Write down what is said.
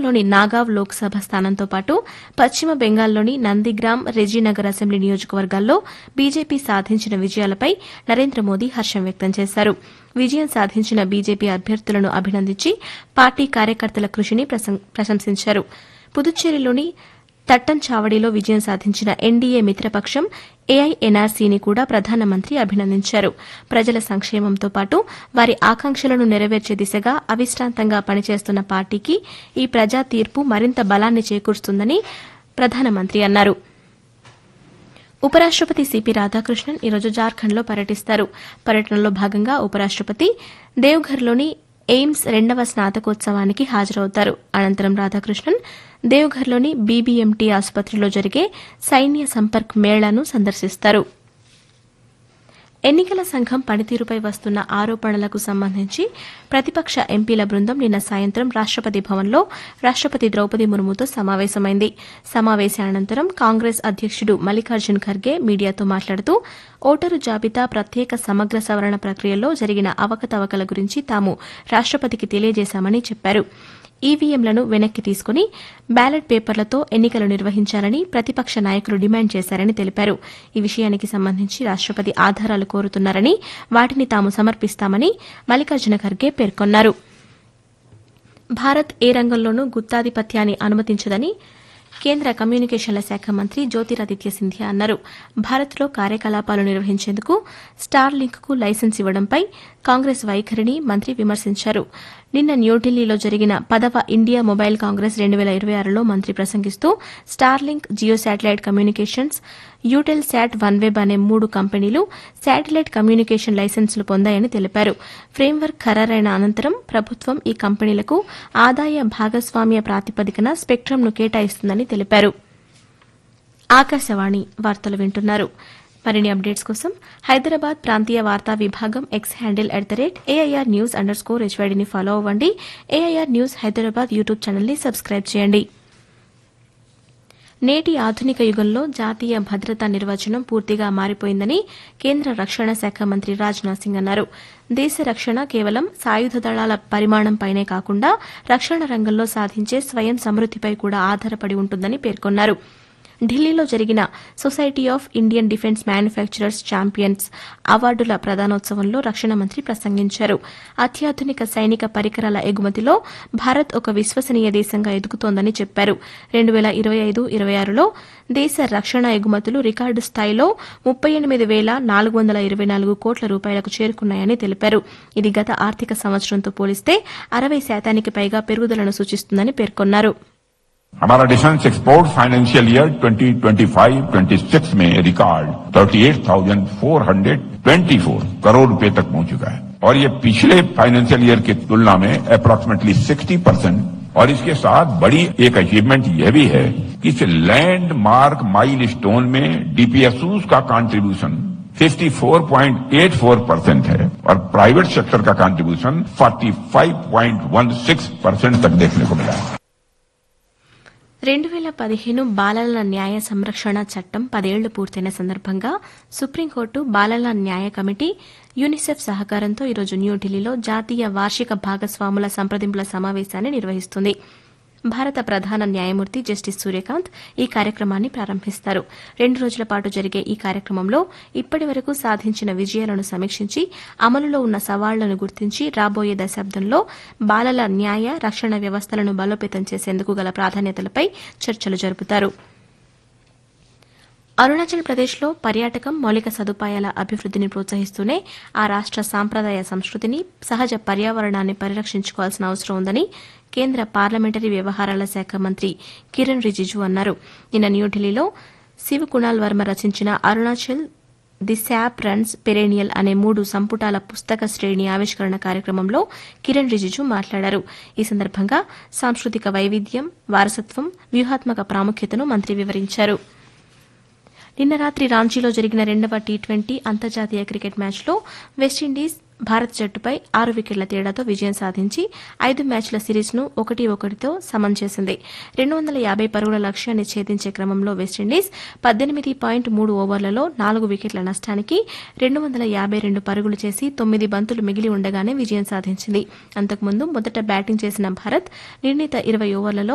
అస్సాంలోని నాగావ్ లోక్సభ స్థానంతో పాటు పశ్చిమ బెంగాల్లోని నందిగ్రామ్ రెజీనగర్ అసెంబ్లీ నియోజకవర్గాల్లో బీజేపీ సాధించిన విజయాలపై నరేంద్ర మోదీ హర్షం వ్యక్తం చేశారు. విజయం సాధించిన బీజేపీ అభ్యర్థులను అభినందించి పార్టీ కార్యకర్తల కృషిని ప్రశంసించారు. పుదుచ్చేరిలోని తట్టంచావడిలో విజయం సాధించిన ఎన్డీఏ మిత్రపక్షం ఏఐఎన్ఆర్సీని కూడా ప్రధానమంత్రి అభినందించారు. ప్రజల సంక్షేమంతో పాటు వారి ఆకాంక్షలను నెరవేర్చే దిశగా అవిశ్రాంతంగా పనిచేస్తున్న పార్టీకి ఈ ప్రజా తీర్పు మరింత బలాన్ని చేకూరుస్తుందని ప్రధానమంత్రి అన్నారు. ఉపరాష్టపతి సిపి రాధాకృష్ణన్ ఈరోజు జార్ఖండ్లో పర్యటిస్తారు. పర్యటనలో భాగంగా ఉపరాష్టపతి దేవ్ఘర్లోని ఎయిమ్స్ 2వ స్నాతకోత్సవానికి హాజరవుతారు. అనంతరం రాధాకృష్ణన్ దేవ్ఘర్లోని బీబీఎంటీ ఆసుపత్రిలో జరిగే సైన్య సంపర్క్ మేళాను సందర్శిస్తారు. ఎన్నికల సంఘం పనితీరుపై వస్తున్న ఆరోపణలకు సంబంధించి ప్రతిపక్ష ఎంపీల బృందం నిన్న సాయంత్రం రాష్టపతి భవన్లో రాష్టపతి ద్రౌపది ముర్ముతో సమావేశమైంది. సమావేశానంతరం కాంగ్రెస్ అధ్యకుడు మల్లికార్జున్ ఖర్గే మీడియాతో మాట్లాడుతూ ఓటరు జాబితా ప్రత్యేక సమగ్ర సవరణ ప్రక్రియలో జరిగిన అవకతవకల గురించి తాము రాష్టపతికి తెలియజేశామని చెప్పారు. ఈవీఎంలను వెనక్కి తీసుకుని బ్యాలెట్ పేపర్లతో ఎన్నికలు నిర్వహించాలని ప్రతిపక్ష నాయకులు డిమాండ్ చేశారని తెలిపారు. ఈ విషయానికి సంబంధించి రాష్టపతి ఆధారాలు కోరుతున్నారని వాటిని తాము సమర్పిస్తామని మల్లికార్జున ఖర్గే పేర్కొన్నారు. భారత్ ఏ రంగంలోనూ గుత్తాధిపత్యాన్ని అనుమతించదని కేంద్ర కమ్యూనికేషన్ల శాఖ మంత్రి జ్యోతిరాదిత్య సింధియా అన్నారు. భారత్లో కార్యకలాపాలు నిర్వహించేందుకు స్టార్ లింక్కు లైసెన్స్ ఇవ్వడంపై కాంగ్రెస్ వైఖరిని మంత్రి విమర్శించారు. నిన్న న్యూఢిల్లీలో జరిగిన 10వ ఇండియా మొబైల్ కాంగ్రెస్ 2026లో మంత్రి ప్రసంగిస్తూ star link, Jio satellite communications, యూటెల్ SAT, OneWeb అనే 3 కంపెనీలు శాటిలైట్ కమ్యూనికేషన్ లైసెన్సులు పొందాయని తెలిపారు. ఫ్రేమ్వర్క్ ఖరారైన అనంతరం ప్రభుత్వం ఈ కంపెనీలకు ఆదాయ భాగస్వామ్య ప్రాతిపదికన స్పెక్ట్రమ్ను కేటాయిస్తుందని తెలిపారు. ఆకాశవాణి వార్తలు వింటున్నారు. మరిన్ని అప్డేట్స్ కోసం హైదరాబాద్ ప్రాంతీయ వార్తా విభాగం ఎక్స్ హ్యాండిల్ @AIR News_HYDని ఫాలో అవ్వండి. AIR న్యూస్ హైదరాబాద్ యూట్యూబ్ ఛానల్ని సబ్స్క్రైబ్ చేయండి. నేటి ఆధునిక యుగంలో జాతీయ భద్రతా నిర్వచనం పూర్తిగా మారిపోయిందని కేంద్ర రక్షణ శాఖ మంత్రి రాజ్నాథ్ సింగ్ అన్నారు. దేశ రక్షణ కేవలం సాయుధ దళాల పరిమాణంపైనే కాకుండా రక్షణ రంగంలో సాధించే స్వయం సమృద్దిపై కూడా ఆధారపడి ఉంటుందని పేర్కొన్నారు. ఢిల్లీలో జరిగిన society of Indian defence manufacturers champions అవార్డుల ప్రదానోత్సవంలో రక్షణ మంత్రి ప్రసంగించారు. అత్యాధునిక సైనిక పరికరాల ఎగుమతిలో భారత్ ఒక విశ్వసనీయ దేశంగా ఎదుగుతోందని చెప్పారు. 2025-26లో దేశ రక్షణ ఎగుమతులు రికార్డు స్థాయిలో 38,424 కోట్ల రూపాయలకు చేరుకున్నాయని తెలిపారు. ఇది గత ఆర్థిక సంవత్సరంతో పోలిస్తే 60% పైగా పెరుగుదలను సూచిస్తుందని పేర్కొన్నారు. हमारा डिफेंस एक्सपोर्ट फाइनेंशियल ईयर 2025-26 में रिकॉर्ड 38,424 करोड़ रुपए तक पहुंच चुका है और ये पिछले फाइनेंशियल ईयर की तुलना में अप्रॉक्सिमेटली 60%। और इसके साथ बड़ी एक अचीवमेंट यह भी है कि इस लैंडमार्क माइलस्टोन में डीपीएसयूज का कंट्रीब्यूशन 54.84% है और प्राइवेट सेक्टर का कंट्रीब्यूशन 45.16% तक देखने को मिला है. 2015 బాలల న్యాయ సంరక్షణ చట్టం 10 ఏళ్లు పూర్తయిన సందర్భంగా సుప్రీంకోర్టు బాలల న్యాయ కమిటీ, యూనిసెఫ్ సహకారంతో ఈరోజు న్యూఢిల్లీలో జాతీయ వార్షిక భాగస్వాముల సంప్రదింపుల సమావేశాన్ని నిర్వహిస్తుంది. భారత ప్రధాన న్యాయమూర్తి జస్టిస్ సూర్యకాంత్ ఈ కార్యక్రమాన్ని ప్రారంభిస్తారు. 2 రోజుల పాటు జరిగే ఈ కార్యక్రమంలో ఇప్పటి వరకు సాధించిన విజయాలను సమీక్షించి అమలులో ఉన్న సవాళ్లను గుర్తించి రాబోయే దశాబ్దంలో బాలల న్యాయ రక్షణ వ్యవస్థలను బలోపేతం చేసేందుకు గల ప్రాధాన్యతలపై చర్చలు జరుపుతారు. అరుణాచల్ ప్రదేశ్లో పర్యాటకం, మౌలిక సదుపాయాల అభివృద్దిని ప్రోత్సహిస్తూనే ఆ రాష్ట సాంప్రదాయ సంస్కృతిని, సహజ పర్యావరణాన్ని పరిరక్షించుకోవాల్సిన అవసరం ఉందని కేంద్ర పార్లమెంటరీ వ్యవహారాల శాఖ మంత్రి కిరణ్ రిజిజు అన్నారు. నిన్న న్యూఢిల్లీలో శివ్ కుణాల్ వర్మ రచించిన Arunachal the SAAP runs perennial అనే 3 సంపుటాల పుస్తక శ్రేణి ఆవిష్కరణ కార్యక్రమంలో కిరణ్ రిజిజు మాట్లాడారు. ఈ సందర్భంగా సాంస్కృతిక వైవిధ్యం, వారసత్వం, వ్యూహాత్మక ప్రాముఖ్యతను మంత్రి వివరించారు. నిన్న రాత్రి రాంచీలో జరిగిన 2వ టీ20 అంతర్జాతీయ క్రికెట్ మ్యాచ్లో వెస్టిండీస్ భారత్ జట్టుపై 6 వికెట్ల తేడాతో విజయం సాధించి 5 మ్యాచ్ల సిరీస్ను 1-1తో సమం చేసింది. 250 పరుగుల లక్ష్యాన్ని ఛేదించే క్రమంలో వెస్టిండీస్ 18.3 ఓవర్లలో 4 వికెట్ల నష్టానికి 252 పరుగులు చేసి 9 బంతులు మిగిలి ఉండగానే విజయం సాధించింది. అంతకుముందు మొదట బ్యాటింగ్ చేసిన భారత్ నిర్ణీత 20 ఓవర్లలో